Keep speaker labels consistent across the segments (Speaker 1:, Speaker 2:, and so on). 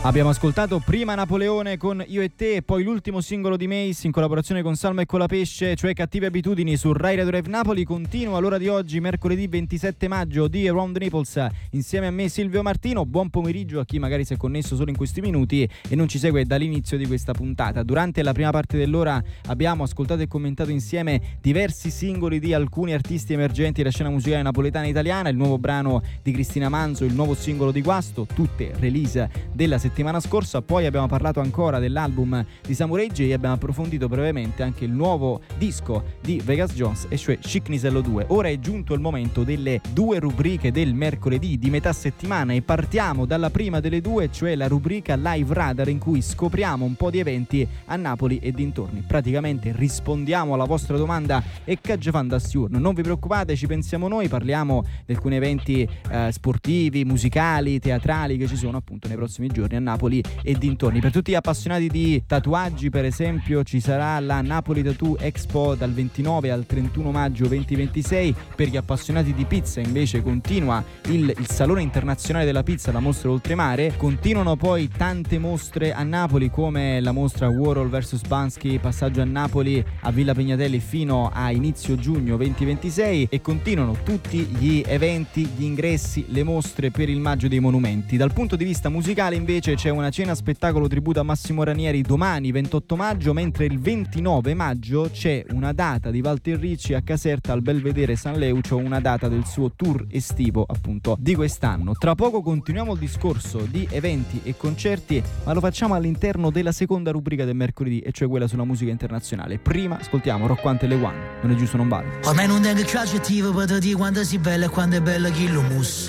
Speaker 1: Abbiamo ascoltato prima Napoleone con Io e Te e poi l'ultimo singolo di Mace in collaborazione con Salmo e Colapesce, cioè Cattive Abitudini, su Rai Radio Rev Napoli. Continua l'ora di oggi, mercoledì 27 maggio, di Around Naples, insieme a me Silvio Martino. Buon pomeriggio a chi magari si è connesso solo in questi minuti e non ci segue dall'inizio di questa puntata. Durante la prima parte dell'ora abbiamo ascoltato e commentato insieme diversi singoli di alcuni artisti emergenti della scena musicale napoletana e italiana, il nuovo brano di Cristina Manzo, il nuovo singolo di Guasto, tutte release della settimana scorsa. Poi abbiamo parlato ancora dell'album di Samurai J e abbiamo approfondito brevemente anche il nuovo disco di Vegas Jones, e cioè Scicnisello 2. Ora è giunto il momento delle due rubriche del mercoledì di metà settimana e partiamo dalla prima delle due, cioè la rubrica Live Radar, in cui scopriamo un po' di eventi a Napoli e dintorni. Praticamente rispondiamo alla vostra domanda e che fan da Stiurno. Non vi preoccupate, ci pensiamo noi, parliamo di alcuni eventi sportivi, musicali, teatrali che ci sono appunto nei prossimi giorni a Napoli e dintorni. Per tutti gli appassionati di tatuaggi, per esempio, ci sarà la Napoli Tattoo Expo dal 29 al 31 maggio 2026. Per gli appassionati di pizza invece continua il Salone Internazionale della Pizza, la mostra Oltremare. Continuano poi tante mostre a Napoli, come la mostra Warhol vs Bansky, passaggio a Napoli a Villa Pegnatelli fino a inizio giugno 2026, e continuano tutti gli eventi, gli ingressi, le mostre per il Maggio dei Monumenti. Dal punto di vista musicale invece c'è una cena spettacolo tributo a Massimo Ranieri domani 28 maggio, mentre il 29 maggio c'è una data di Walter Ricci a Caserta al Belvedere San Leucio, una data del suo tour estivo appunto di quest'anno. Tra poco continuiamo il discorso di eventi e concerti, ma lo facciamo all'interno della seconda rubrica del mercoledì, e cioè quella sulla musica internazionale. Prima ascoltiamo Rockwante Le One, non è giusto non vale.
Speaker 2: Ormai non tengo più aggettivo per te dire quanto sei bella e quanto è bella chi lo mus.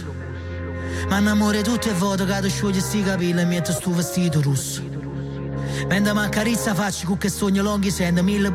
Speaker 2: Ma innamore tutto è voto che tu sciogli sti capelli e metto sto vestito rosso. Mentre mi accarezza faccio con che sogno lunghi sento mille